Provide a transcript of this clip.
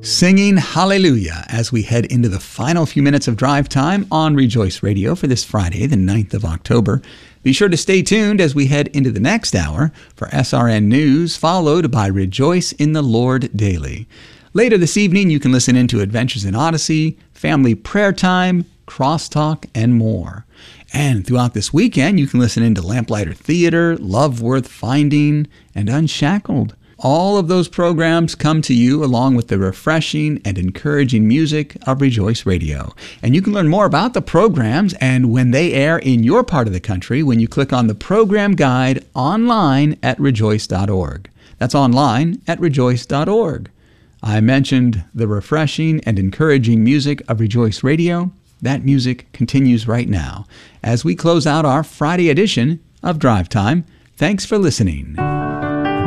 Singing hallelujah as we head into the final few minutes of drive time on Rejoice Radio for this Friday, the 9th of October. Be sure to stay tuned as we head into the next hour for SRN News, followed by Rejoice in the Lord Daily. Later this evening, you can listen into Adventures in Odyssey, Family Prayer Time, Crosstalk, and more. And throughout this weekend, you can listen into Lamplighter Theater, Love Worth Finding, and Unshackled. All of those programs come to you along with the refreshing and encouraging music of Rejoice Radio. And you can learn more about the programs and when they air in your part of the country when you click on the program guide online at rejoice.org. That's online at rejoice.org. I mentioned the refreshing and encouraging music of Rejoice Radio. That music continues right now as we close out our Friday edition of Drive Time. Thanks for listening.